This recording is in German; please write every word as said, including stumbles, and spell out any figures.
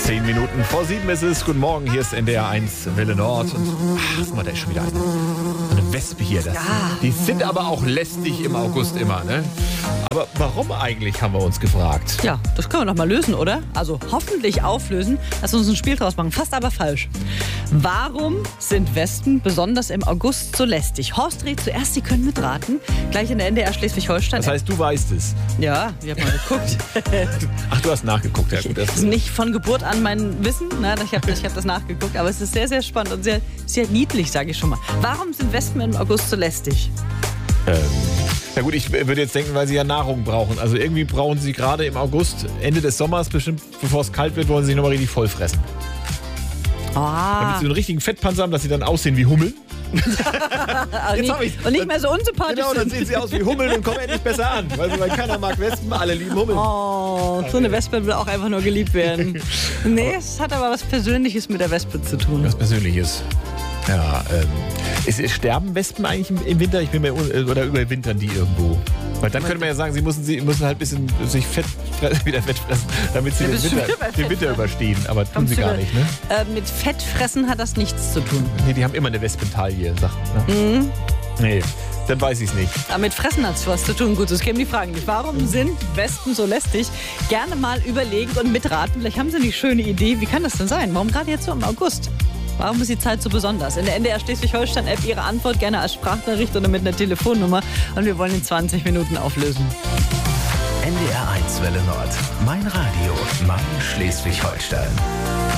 Zehn Minuten vor sieben ist es. Guten Morgen, hier ist N D R eins Welle Nord. Und ach, guck mal, da ist schon wieder eine, eine Wespe hier. Das, Ja. Die sind aber auch lästig im August immer, ne? Aber warum eigentlich, haben wir uns gefragt. Ja, das können wir doch mal lösen, oder? Also hoffentlich auflösen. Lass uns ein Spiel draus machen. Fast aber falsch. Warum sind Wespen besonders im August so lästig? Horst rät zuerst, Sie können mitraten. Gleich in der N D R Schleswig-Holstein. Das heißt, du weißt es. Ja, ich habe mal geguckt. Ach, du hast nachgeguckt. Ja, gut, das Das ist nicht von Geburt an mein Wissen. Ne? Ich habe ich hab das nachgeguckt. Aber es ist sehr, sehr spannend und sehr, sehr niedlich, sage ich schon mal. Warum sind Wespen im August so lästig? Ähm, na gut, ich würde jetzt denken, weil sie ja Nahrung brauchen. Also irgendwie brauchen sie gerade im August, Ende des Sommers, bestimmt bevor es kalt wird, wollen sie sich nochmal richtig voll fressen. Ah. Damit sie so einen richtigen Fettpanzer haben, dass sie dann aussehen wie Hummeln. Und nicht, hab ich's. und nicht mehr so unsympathisch Genau, dann sind. sehen sie aus wie Hummeln und kommen endlich besser an. Weil, weil keiner mag Wespen, alle lieben Hummeln. Oh, so eine Wespe will auch einfach nur geliebt werden. Nee, es hat aber was Persönliches mit der Wespe zu tun. Was Persönliches. Ja, ähm, ist, ist, sterben Wespen eigentlich im, im Winter? Ich bin mir un, oder überwintern die irgendwo? Weil dann könnte man ja sagen, sie müssen, sie müssen halt ein bisschen sich fett, wieder Fett fressen, damit sie Ja, den, bist du Winter, wieder bei den Fett Winter fressen? überstehen. Aber tun Kommst sie du gar wieder- nicht, ne? Äh, mit Fettfressen hat das nichts zu tun. Nee, die haben immer eine Wespentaille, sagt man. Ne? Mhm. Nee, dann weiß ich es nicht. Aber mit Fressen hat es was zu tun. Gut, es kämen die Fragen nicht. Warum sind Wespen so lästig? Gerne mal überlegen und mitraten. Vielleicht haben Sie eine schöne Idee. Wie kann das denn sein? Warum gerade jetzt so im August? Warum ist die Zeit so besonders? In der N D R Schleswig-Holstein-App Ihre Antwort gerne als Sprachnachricht oder mit einer Telefonnummer. Und wir wollen in zwanzig Minuten auflösen. N D R eins Welle Nord. Mein Radio. Mein Schleswig-Holstein.